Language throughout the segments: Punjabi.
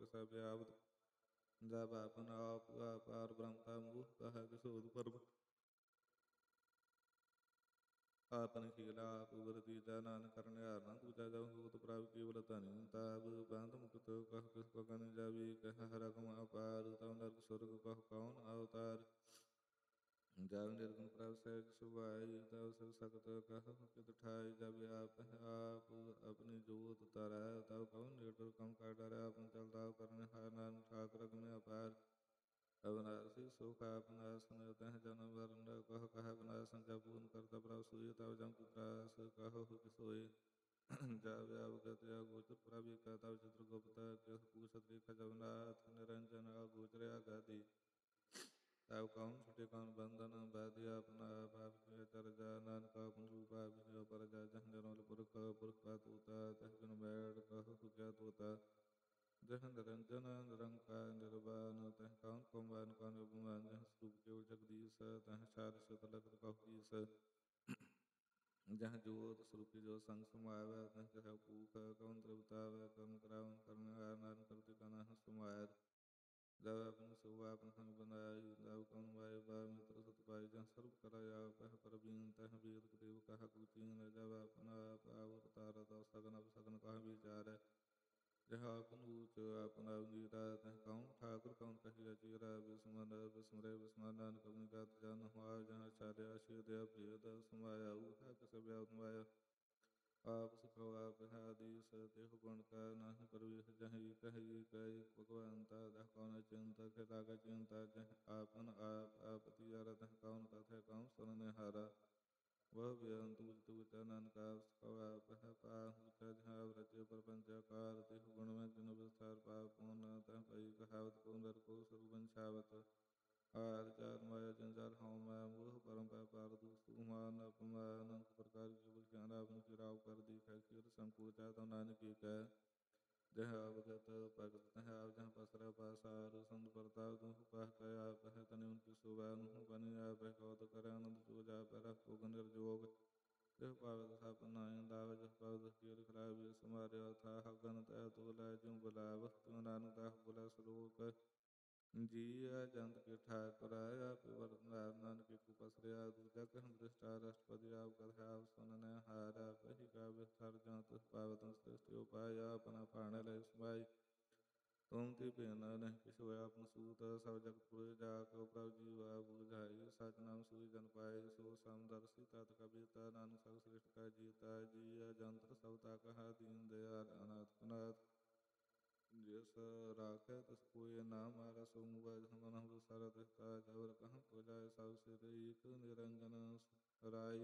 ਸਭ ਆਵਤ ਜਬ ਆਪਨ ਆਪ ਅਪਾਰ ਬ੍ਰਹਮਤਾ ਮੂਹ ਕਹ ਕਿਸੋਦ ਪਰਬ ਆਪਨ ਖੀਲਾ ਆਪ ਗੁਰ ਦੀਜਾ ਨਾਨਕ ਕਰਨ ਹਾਰ ਨਾ ਦੂਜਾ ਜਬ ਹੋਤ ਪ੍ਰਭ ਕੇਵਲ ਧਨੀ ਤਾਬ ਬੰਧ ਮੁਕਤ ਕਹ ਕਿਸ ਕੋ ਕਨ ਜਾਵੀ ਕਹ ਹਰਕਮ ਅਪਾਰ ਤਉ ਨਰਕ ਸੁਰਗ ਕਹ ਕੌਣ ਅਵਤਾਰ ਜਬ ਨਿਰਗੁਣ ਪ੍ਰਭ ਸਹਿਜ ਸੁਭਾਈ ਤਬ ਸਭ ਸਖਤ ਕਹ ਕਿਤ ਠਾਈ ਜਬ ਆਪ ਆਪਣੀ ਜੋਤ ਤਰੈ ਤਬ ਕਉ ਨਿਡਰ ਕਮ ਕਾ ਡਰੈ ਆਪਨ ਚਲਦਾ ਕਰਨ ਹਾਰ ਨਾਨਕ ਠਾਕੁਰ ਅਗਮਿ ਅਪਾਰ ਅਵਨਾਸੀ ਸੁਖ ਆਪਨਾਸਨ ਤਹ ਜਨਮ ਵਰਨ ਕਹ ਬਨਾਸਨ ਜਬ ਪੂਰਨ ਕਰਤਾ ਪ੍ਰਭ ਸੂਈ ਤਬ ਜਮ ਕੁਤਰਾਸ ਕਹੋ ਕਿਸੋਏ ਜਬ ਅਵਗਤ ਅਗੋਚਰ ਪ੍ਰਭੀ ਕਾ ਤਬ ਚਿਤ੍ਰ ਗੁਪਤ ਕਿਸ ਪੂਛਤ ਰੇਖਾ ਜਗਨਾਥ ਨਿਰੰਜਨ ਅਗੋਚਰ ਅਗਾਦੀ ਤਬ ਕਉਨ ਛੁਟੇ ਕਉਨ ਬੰਧਨ ਬਾਧਿ ਆਪਨਾ ਪਾਪ ਕੇ ਚਰਜਾ ਨਾਨਕ ਆਪਨ ਰੂਪ ਆਪ ਪਰਜਾ ਜਹ ਜਨੋਲ ਪੁਰਖ ਪੁਰਖ ਪਾਤੂਤਾ ਤਹ ਬਿਨ ਬੈੜ ਕਹੋ ਸੁਖਿਆ ਤੋਤਾ ਜਹ ਨਿਰੰਜਨ ਨਿਰੰਕਾਰ ਨਿਰਵਾਨ ਤਹ ਕਉਨ ਕੌਮਾਨ ਕੌਨ ਅਭਿਮਾਨ ਜਹ ਸਰੂਪ ਕੇਵਲ ਜਗਦੀਸ਼ ਤਹ ਸਾਧ ਸਤ ਲਖਤ ਕਉ ਜਹ ਜੋਤ ਸਰੂਪੀ ਜੋ ਸੰਗ ਸਮਾਵੈ ਤਹ ਕਹ ਭੂਖ ਕਉਨ ਤ੍ਰਿਪਤਾਵੈ ਕਰਨ ਕਰਾਵਨ ਕਰਨ ਹਾਰ ਨਾਨਕ ਕਰਤੇ ਕਨ ਸਮਾਇ ਜਬ ਆਪਨ ਸੁਭ ਆਪਨ ਸੰਗ ਬਨਾਈ ਜਬ ਕਉਨ ਮਾਏ ਬਾ ਮਿੱਤਰ ਸਤ ਪਾਈ ਜਹ ਸਰਬ ਕਰਾਇ ਆਪਹਿ ਪਰਬੀਨ ਤਹ ਵੇਦ ਦੇਵ ਕਹ ਕੁਚੀਨ ਜਬ ਆਪਨ ਆਪ ਅਵਤਾਰ ਤਉ ਸਗਨ ਅਪ ਸਗਨ ਕਹ ਵਿਚਾਰੈ ਜਹ ਆਪਨ ਊਚ ਆਪਨ ਅਵਨੀਰਾ ਤਹ ਕਉਨ ਠਾਕੁਰ ਕਉਨ ਕਹੀਐ ਚੀਰਾ ਬਿਸਮਨ ਬਿਸਮਰੇ ਬਿਸਮਨ ਨਾਨਕ ਅਵਨੀ ਗਤ ਜਨ ਹੁਆ ਜਹ ਚਾਰਿਆ ਛੇਦਿਆ ਭੇਦ ਸਮਾਇਆ ਊਹ ਕਿਸ ਵਿਆਪਤ ਮਾਇਆ ਆਪ ਸਿਖਾਉ ਆਪ ਹੈ ਆਦੀਸ ਦੇਹੁ ਗੁਣ ਕਾ ਨਾਹਿ ਪਰਵੇਸ਼ ਜਹੀ ਕਹੀ ਕੈ ਭਗਵੰਤਾ ਦਹ ਕਉਨ ਚਿੰਤਾ ਕੇ ਲਾਗਾ ਚਿੰਤਾ ਜਹ ਆਪਨ ਆਪ ਆਪਤੀ ਅਰ ਤਹ ਕਉਨ ਕਥੈ ਕਉਨ ਸੁਨਨ ਹਾਰਾ ਵਹ ਬੇਅੰਤ ਤੂਚ ਨਾਨਕ ਆਪ ਸਿਖਾਉ ਆਪ ਹੈ ਪਾਹੁ ਜਹ ਆਪ ਰਚਿ ਪ੍ਰਪੰਚ ਆਕਾਰ ਦੇਹੁ ਗੁਣ ਮੈਂ ਜਿਨ ਵਿਸਥਾਰ ਪਾਪ ਪੂਨ ਤਹ ਪਈ ਕਹਾਵਤ ਕੋ ਨਰ ਕੋ ਸਰੂਪੰਛਾਵਤ ਆਰ ਚਾਰ ਮਾਇਆ ਜੰਜਾਲ ਹਉ ਮੈਂ ਮੋਹ ਪਰਮ ਪਾਰ ਦੂਸੂ ਮਾਨ ਅਪਮਾਨ ਅਨੰਤ ਪ੍ਰਕਾਰ ਕੇਵਲ ਗਿਆਨ ਆਪਨ ਚਿਰਾਉ ਕਰ ਦੀਖੈ ਖੀਰ ਸੰਕੋਚਾ ਤਉ ਨਾਨਕ ਕੀ ਕਹਿ ਜਹ ਅਵਗਤ ਭਗਤ ਤਹ ਆਪ ਜਹ ਪਸਰੈ ਪਾਸਾਰ ਸੰਤ ਪ੍ਰਤਾਪ ਤੁਹ ਪਾਹ ਕੈ ਆਪ ਹੈ ਤਨਿ ਉਨਕੀ ਸੁਭੈनुहु ਬਨਿ ਆਪ ਹੈ ਕਉਤ ਕਰੈ ਆਨੰਦ ਜੋ ਜਾ ਪੈ ਰਖੋ ਗਨ ਨਿਰਜੋਗ ਜਹ ਪਾਵਤ ਸਪ ਨਾਇ ਲਾਭ ਜਹ ਪਾਵਤ ਕੀਰ ਖਰਾਬੀ ਸਮਾਰਿਆ ਥਾਹ ਗਨ ਤੈ ਤੋ ਲੈ ਜਿਉ ਬੁਲਾਵ ਤਿਉ ਨਾਨਕ ਦਾਹ ਬੁਲਾ ਸਲੋਕ ਜੀਅ ਜੰਤ ਕੇ ਠਾਕੁਰ ਆਪ ਵਰਨਾਰ ਨਾਨਕ ਕੋ ਪਸਰਿਆ ਦੂਜਾ ਕਹਿ ਦ੍ਰਿਸ਼ਟਾ ਰਾਸ਼ਟਰਪਤੀ ਆਪ ਕਥ ਆਪ ਸੁਨਨੈ ਹਾਰ ਪਹਿ ਕਾ ਵਿਸਥਾਰ ਜੰਤ ਪਾਵਤ ਸ੍ਰਿਸ਼ਟਿ ਉਪਾਇ ਆਪਨਾ ਭਾਣ ਲੈ ਸਮਾਈ ਤੁਮ ਤੇ ਭਿਨ ਨਹੀਂ ਕਿਛੁ ਆਪਨ ਸੂਤ ਸਭ ਜਗਤ ਪੁਰੇ ਜਾ ਕਉ ਪ੍ਰਭ ਜੀਵਾ ਬੁਝਾਈ ਸਚ ਨਾਮ ਸੂਈ ਜਨ ਪਾਏ ਸੋ ਸਮਦਰਸੀ ਤਤ ਕਬੀਤਾ ਨਾਨਕ ਸਭ ਸ੍ਰਿਸ਼ਟ ਕਾ ਜੀਤਾ ਜੀਅ ਜੰਤਰ ਸਭ ਤਾ ਕਹਾ ਦੀਨ ਦਿਆਲ ਅਨਾਥ ਅਨਾਥ ਜਿਸ ਰਾਖੈ ਤਿਸ ਕੋਇ ਨਾ ਮਾਰੈ ਸੋ ਮੁਆ ਜਹ ਮਨ ਵਿਸਾਰੈ ਤਿਸ ਤਾ ਜਬਰ ਕਹਾਂ ਕੋ ਜਾਇ ਸਭ ਸਿਰ ਏਕ ਨਿਰੰਜਨ ਰਾਇ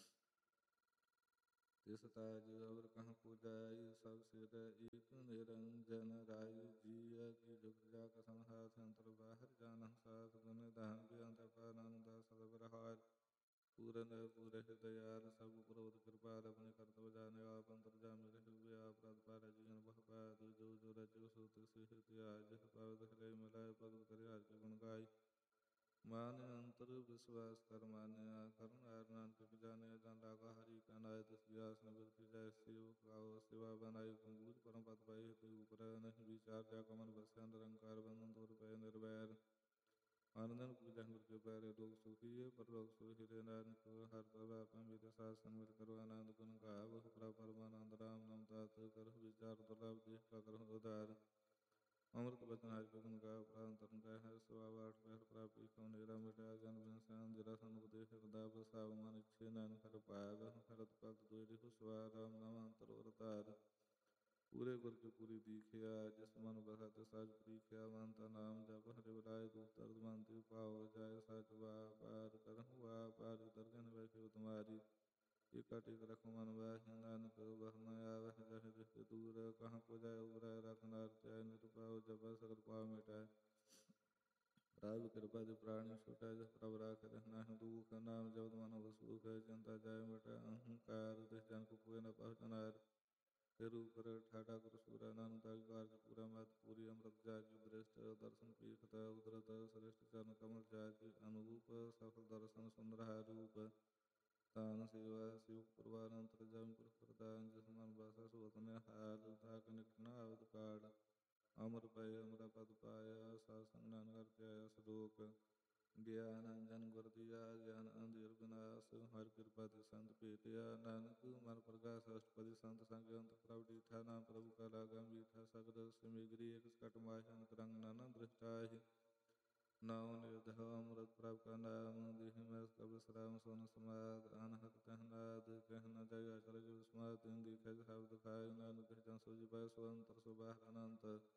ਤਿਸ ਤਾਜ ਅਵਰ ਕਹਾਂ ਕੋ ਜਾਇ ਸਭ ਸਿਰ ਏਕ ਨਿਰੰਜਨ ਰਾਇ ਜੀਅ ਕੀ ਜੁਗਤ ਜਾ ਕਾ ਸੰਹਾਥ ਅੰਤਰ ਬਾਹਰ ਜਾਨਹੁ ਸਾਥ ਗੁਣ ਦਾਨ ਬੇਅੰਤ ਅਪਾਰ ਆਨੰਦ ਸਦ ਬਰਹਾਰ ਪੂਰਨ ਪੂਰੇ ਦਇਆਲ ਸਭ ਉਪਰੋਧ ਕਿਰਪਾਲ ਆਪਣੇ ਕਰਤਵ ਜਾਣੇ ਆਪ ਅੰਤਰ ਜਾਮਿ ਰਹਿ ਆਪ ਰਤ ਪਾਰ ਜੀਵਨ ਬਹੁ ਪਾਤ ਜੋ ਜੋ ਰਚਿ ਸੋ ਤਿਸ ਤਿਆਜ ਜਹ ਪਾਵਤ ਹਰੇ ਮਿਲਾਇ ਭਗਤ ਕਰਿ ਹਰਿ ਕੇ ਗੁਣ ਗਾਈ ਮਾਨ ਅੰਤਰ ਵਿਸਵਾਸ ਕਰ ਮਾਨਿਆ ਕਰਨ ਆਰ ਨਾਨਕ ਜਾਣਿਆ ਜਨ ਲਾਗਾ ਹਰੀ ਕਾ ਨਾਇ ਤਿਸ ਵਿਆਸ ਨ ਬਿਰਥੀ ਜੈ ਸਿਵ ਕਾਉ ਸਿਵਾ ਬਨਾਈ ਕੰਗੂਜ ਪਰਮ ਪਤ ਪਾਈ ਤੇ ਉਪਰ ਨਹੀਂ ਵਿਚਾਰ ਜਾ ਕਮਨ ਬਸਿਆ ਨਿਰੰਕਾਰ ਬੰਧਨ ਦੂਰ ਪੈ ਨਿਰਵੈਰ ਆਨੰਦਨ ਪੂਜਾ ਗੁਰ ਕੇ ਪੈਰੇ ਲੋਕ ਸੁਖੀਏ ਪਰ ਲੋਕ ਸੁਖੀਰੇ ਨਾਨਕ ਹਰ ਪ੍ਰਭ ਆਪੈ ਮੇਰੇ ਸਾਸਨ ਮਿਲ ਕਰੋ ਆਨੰਦ ਗੁਣ ਗਾਵ ਪ੍ਰਭ ਪਰਮਾਨੰਦ ਰਾਮ ਨਾਮ ਦਾਤ ਕਰ ਵਿਚਾਰ ਦੁਰਲਭ ਦੇਖ ਕਾ ਕਰਹੁ ਉਦਾਰ ਅੰਮ੍ਰਿਤ ਬਚਨ ਹਰਿ ਗੁਣ ਗਾਵ ਪ੍ਰਾਨ ਤਰਨ ਕੈ ਹਰਿ ਸਵਾ ਬਾਠ ਪਹਿਰ ਪ੍ਰਾਪੀ ਕਉ ਨੇਰਾ ਮਿਟਿਆ ਜਨ ਬਿਨ ਸੈਨ ਜਿਰਾ ਸਨੁਖ ਦੇਖ ਹਿਰਦਾ ਬਸਾਵ ਮਨ ਇਛੇ ਨਾਨਕ ਹਰਿ ਪਾਵ ਹਰਤ ਭਗਤ ਦੁਇ ਰਿਹੁ ਸਵਾਰ ਰਾਮ ਨਾਮ ਅੰਤਰ ਔਰ ਧਾਰ ਪੂਰੇ ਗੁਰ ਕੀ ਪੂਰੀ ਦੀਖਿਆ ਜਿਸ ਮਨ ਬਸੈ ਤਿਸ ਸਾਜ ਪ੍ਰੀਖਿਆ ਮਨਤਾ ਨਾਮ ਜਪ ਹਰਿ ਬੁਲਾਏ ਦੁਖ ਦਰਦ ਮੰਤਿ ਪਾਉ ਜਾਇ ਸਚ ਵਾਪਾਰ ਕਰਹੁ ਵਾਪਾਰ ਦਰਗਨ ਬੈਠੇ ਤੁਮਾਰੀ ਏਕਾ ਟੇਕ ਰਖੁ ਮਨ ਵਾਹਿ ਨਾਨਕ ਬਹ ਨ ਆਵਹਿ ਜਹ ਜਿਸ ਦੂਰ ਕਹਾਂ ਕੋ ਜਾਇ ਉਬਰੈ ਰਖ ਨਾਰ ਚੈ ਨਿਰਭਉ ਜਪੈ ਸਗਲ ਪਾਪ ਮਿਟੈ ਪ੍ਰਭ ਕਿਰਪਾ ਤੇ ਪ੍ਰਾਣੀ ਛੁਟੈ ਜਹ ਪ੍ਰਭ ਰਾਖੈ ਤਿਹ ਨਾਹਿ ਦੂਖ ਨਾਮ ਜਪਤ ਮਨ ਵਸੂਖ ਚਿੰਤਾ ਜਾਇ ਮਿਟੈ ਅਹੰਕਾਰ ਤਿਸ ਜਨ ਕੋ ਕੋਇ ਨ ਪਹੁਚਨਾਰ ਫਿਰ ਉਪਰ ਠਾਠਾ ਗੁਰ ਸੂਰਾ ਨਾਨਕ ਦਾਈ ਕਾਰਜ ਪੂਰਾ ਮਤ ਪੂਰੀ ਅੰਮ੍ਰਿਤ ਜਾਗੀ ਦ੍ਰਿਸ਼ਟ ਦਰਸ਼ਨ ਪੀਖਤ ਉਦਰਤ ਸ੍ਰਿਸ਼ਟ ਚਰਨ ਕਮਲ ਜਾਗੀ ਅਨੂਪ ਸਫਲ ਦਰਸ਼ਨ ਸੁੰਦਰ ਹੈ ਰੂਪ ਤਾਨ ਸੇਵਾ ਸਿਵ ਪਰਵਾਰ ਅੰਤਰ ਜਮ ਪੁਰਖ ਪ੍ਰਦਾਨ ਜਿਸ ਮਨ ਵਾਸਾ ਸੋਤ ਨਿਹਾਲ ਤਾਕ ਨਿਕਟ ਨ ਆਵਤ ਕਾੜ ਅਮਰ ਪਏ ਅਮਰਾ ਪਦ ਪਾਇਆ, ਸਾਧ ਸੰਗ ਨਾਨਕ ਹਰਿ ਧਿਆਇਆ ਸਲੋਕ। ਗਿਆਨ ਅੰਜਨ ਗੁਰ ਦੀਆ, ਗਿਆਨ ਅੰਧੇਰ ਵਿਨਾਸ਼, ਹਰਿ ਕਿਰਪਾ ਤੇ ਸੰਤ ਭੇਟਿਆ। ਨਾਨਕ ਮਨ ਪ੍ਰਗਾਸ ਅਸ਼ਟਪਦੀ, ਸੰਤ ਸੰਗ ਅੰਤ ਪ੍ਰਭ ਡੀਠਾ। ਨਾਮ ਪ੍ਰਭੂ ਕਾ ਲਾਗਾ ਮੀਠਾ, ਸਗਲ ਸਿਮਿਗਰੀ ਏਕ ਸਕਟ ਮਾਹਿ। ਅਨਕ ਰੰਗ ਨਾਨਾ ਦ੍ਰਿਸ਼ਟਾਹਿ, ਨਾਉ ਨਿਰਧਿ ਅੰਮ੍ਰਿਤ ਪ੍ਰਭ ਕਾ ਨਾਮ। ਦੇਹਿ ਮੈਂ ਕਬ ਵਿਸਰਾਮ ਸੁਨ ਸਮਾਦ, ਅਨਹਦ ਤਹ ਨਾਦ ਕਹਿ ਨ ਜਾਇ। ਅਚਰਜ ਵਿਸਮਾਦ ਤਿਨ ਦੇਖੈ ਸ਼ਬਦ ਖਾਇ, ਨਾਨਕ ਕਹਿ ਜਨ ਸੋ ਜੀ ਪਾਇ। ਸੋ ਅੰਤਰ ਸੋ ਬਾਹਰ ਅਨੰਤ,